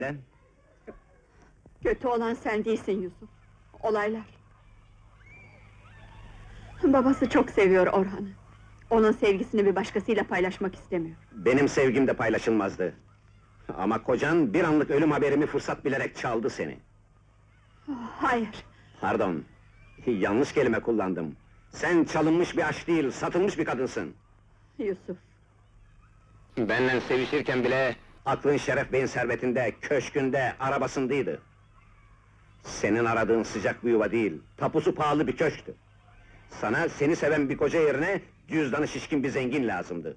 Ben? Kötü olan sen değilsin Yusuf. Olaylar. Babası çok seviyor Orhan'ı. Onun sevgisini bir başkasıyla paylaşmak istemiyor. Benim sevgim de paylaşılmazdı. Ama kocan bir anlık ölüm haberimi fırsat bilerek çaldı seni. Hayır, Pardon, yanlış kelime kullandım. Sen çalınmış bir aşk değil, satılmış bir kadınsın. Yusuf. Benle sevişirken bile aklın Şeref Bey'in servetinde, köşkünde, arabasındaydı. Senin aradığın sıcak bir yuva değil, tapusu pahalı bir köşktü. Sana seni seven bir koca yerine cüzdanı şişkin bir zengin lazımdı.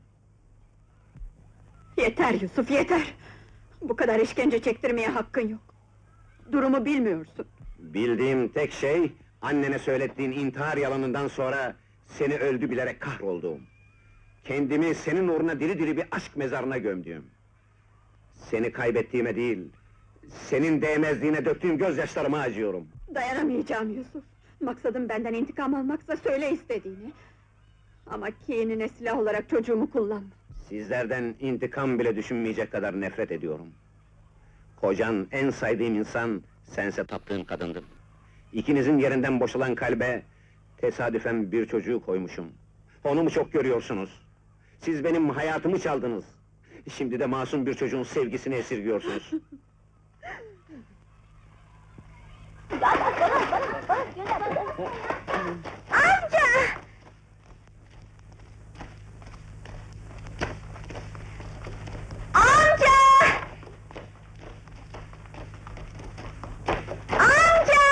Yeter Yusuf, yeter! Bu kadar işkence çektirmeye hakkın yok. Durumu bilmiyorsun. Bildiğim tek şey, annene söylettiğin intihar yalanından sonra seni öldü bilerek kahrolduğum. Kendimi senin uğruna diri diri bir aşk mezarına gömdüğüm. Seni kaybettiğime değil, senin değmezliğine döktüğüm gözyaşlarıma acıyorum. Dayanamayacağım Yusuf. Maksadım benden intikam almaksa söyle istediğini. Ama kinine silah olarak çocuğumu kullanma. Sizlerden intikam bile düşünmeyecek kadar nefret ediyorum. Kocan, en saydığım insan, sense taptığım kadındın. İkinizin yerinden boşalan kalbe, tesadüfen bir çocuğu koymuşum. Onu mu çok görüyorsunuz? Siz benim hayatımı çaldınız. Şimdi de masum bir çocuğun sevgisini esirgiyorsunuz. Amca! Amca! Amca!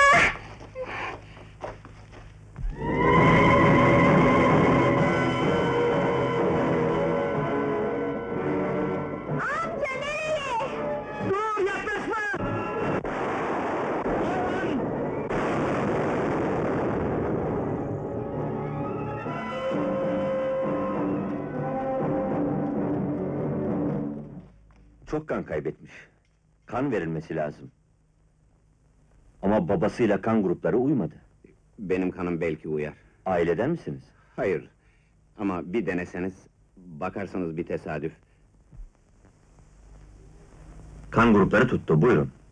Amca nereye? Dur, yaklaşma! Çok kan kaybetmiş. Kan verilmesi lazım. Ama babasıyla kan grupları uymadı. Benim kanım belki uyar. Aileden misiniz? Hayır. Ama bir deneseniz, bakarsanız bir tesadüf. Kan grupları tuttu, buyurun.